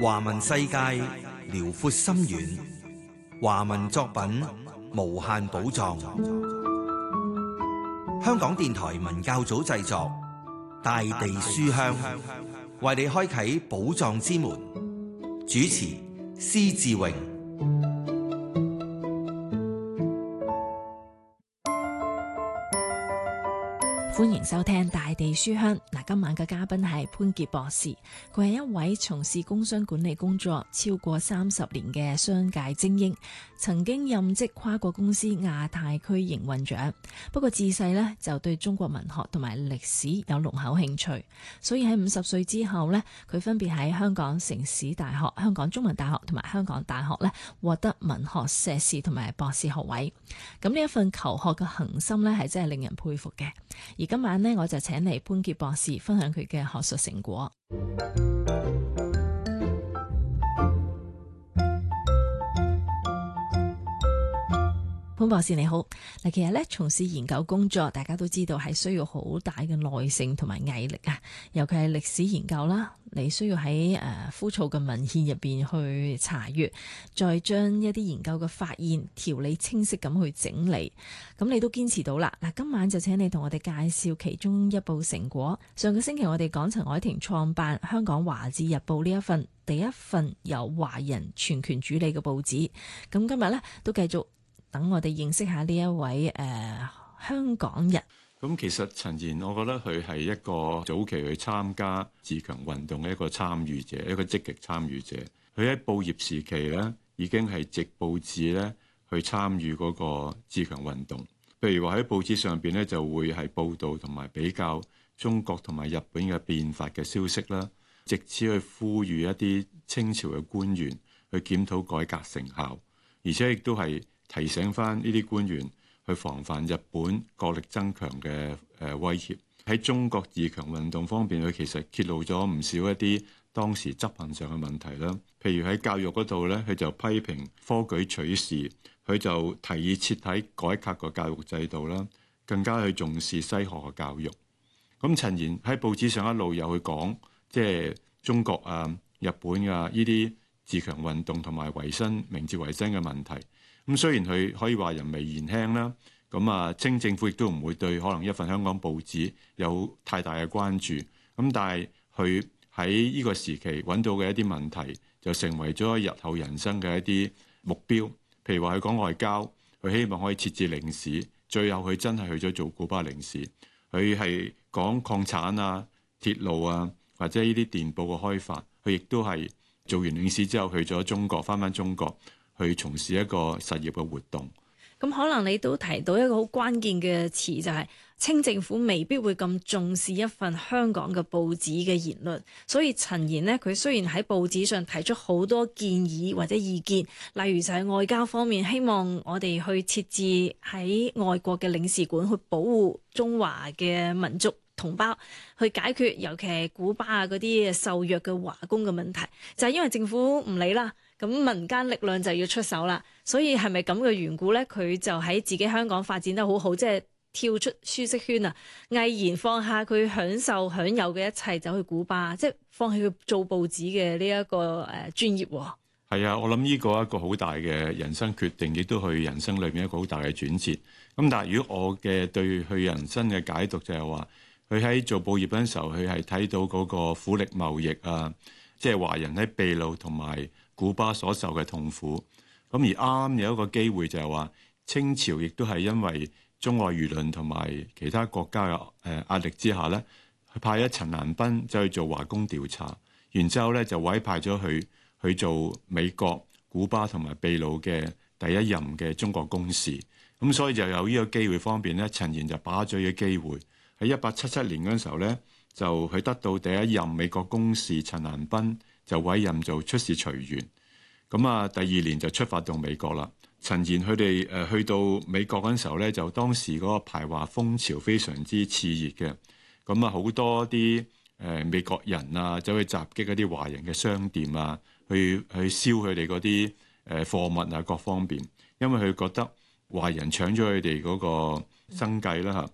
華文世界遼闊深遠，華文作品無限寶藏。香港電台文教組製作，大地書香，為你開啟寶藏之門。主持施志榮。 歡迎收聽大地書香。今晚嘅嘉賓係潘傑博士，佢係一位從事工商管理工作超過30年嘅商界精英，曾經任職跨國公司亞太區營運長。不過自細呢，就對中國文學同埋歷史有濃厚興趣，所以喺50歲之後呢，佢分別喺香港城市大學、香港中文大學同埋香港大學呢獲得文學碩士同埋博士學位。咁呢一份求學嘅恆心呢，係真係令人佩服嘅。而今晚呢，我就請嚟潘傑博士分享佢嘅學術成果。潘博士你好，其實咧從事研究工作，大家都知道係需要好大嘅耐性同埋毅力啊，尤其係歷史研究啦，你需要喺枯燥嘅文獻入邊去查閱，再將一啲研究嘅發現條理清晰咁去整理，咁你都堅持到啦。今晚就請你同我哋介紹其中一部成果。上個星期我哋講陳凱婷創辦香港華字日報呢一份第一份由華人全權主理嘅報紙，咁今日呢，都繼續等我哋認識下呢一位香港人。 咁其實陳言，我覺得佢係一個早期去參加自強運動嘅一個參與者，一個積極參與者。佢喺報業時期咧，已經係藉報紙咧去參與嗰個自強運動。譬如話喺報紙上邊咧，就會係報導同埋比較中國同埋日本嘅變法嘅消息啦，藉此去呼籲一啲清朝嘅官員去檢討改革成效，而且亦都係提醒翻呢啲官員去防範日本國力增強嘅威脅。喺中國自強運動方面，佢其實揭露咗唔少一啲當時執行上嘅問題啦。譬如喺教育嗰度咧，佢就批評科舉取士，佢就提議徹底改革個教育制度啦，更加去重視西學嘅教育。咁陳言喺報紙上一路有去講，即係中國啊、日本啊呢啲自強運動同埋維新、明治維新嘅問題。咁雖然佢可以話人微言輕啦，咁清政府亦都唔會對可能一份香港報紙有太大嘅關注。咁但係佢喺呢個時期揾到嘅一啲問題，就成為咗日後人生嘅一啲目標。譬如話佢講外交，佢希望可以設置領事，最後佢真係去咗做古巴領事。佢係講礦產啊、鐵路啊，或者呢啲電報嘅開發，佢亦都係做完領事之後去咗中國，返中國，去從事一個實業嘅活動。 咁可能你都提到一個好關鍵嘅詞，就係清政府未必會咁重視一份香港嘅報紙嘅言論。所以陳言呢，佢雖然喺報紙上提出好多建議或者意見，例如就係外交方面，希望我哋去設置喺外國嘅領事館去保護中華嘅民族同胞，去解決尤其係古巴啊嗰啲受虐嘅華工嘅問題，就係因為政府唔理啦，咁民間力量就要出手啦。所以係咪咁嘅緣故呢？佢就喺自己香港發展得好好，即係跳出舒適圈啊，毅然放下佢享有嘅一切，走去古巴，即係放棄佢做報紙嘅呢一個專業。 係啊，我諗呢個一個好大嘅人生決定，亦都係人生裏面一個好大嘅轉折。咁但係如果我嘅對佢人生嘅解讀就係話，佢喺做報業嗰陣時候，佢係睇到嗰個苦力貿易啊，即係華人喺秘魯同埋古巴所受嘅痛苦。咁而啱有一個機會就係話，清朝亦都係因為中外輿論同埋其他國家嘅壓力之下咧，佢派咗陳蘭賓走去做華工調查，然之後咧就委派咗佢去做美國、古巴同埋秘魯嘅第一任嘅中國公使。咁所以就有呢個機會方面咧，陳言就把握咗呢個機會。喺1877年嗰陣時候咧，就佢得到第一任美國公使陳蘭賓就委任做出使隨員。咁第二年就出發到美國啦。陳言佢哋去到美國嗰陣時候咧，就當時嗰個排華風潮非常之熾熱嘅。咁好多啲美國人啊，走去襲擊一啲華人嘅商店啊，去燒佢哋嗰啲貨物啊各方面，因為佢覺得華人搶咗佢哋嗰個生計啦嚇。